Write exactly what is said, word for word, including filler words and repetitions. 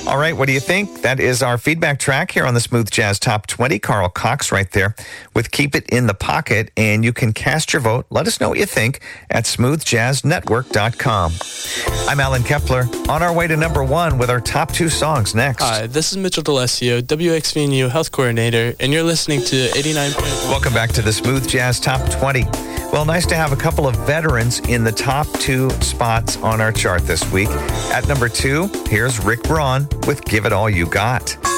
All right, what do you think? That is our feedback track here on the Smooth Jazz Top twenty. Carl Cox right there with Keep It in the Pocket. And you can cast your vote. Let us know what you think at smooth jazz network dot com. I'm Alan Kepler, on our way to number one with our top two songs next. Hi, this is Mitchell D'Alessio, W X V N U Health Coordinator, and you're listening to eighty-nine point one. Welcome back to the Smooth Jazz Top twenty. Well, nice to have a couple of veterans in the top two spots on our chart this week. At number two, here's Rick Braun with Give It All You Got.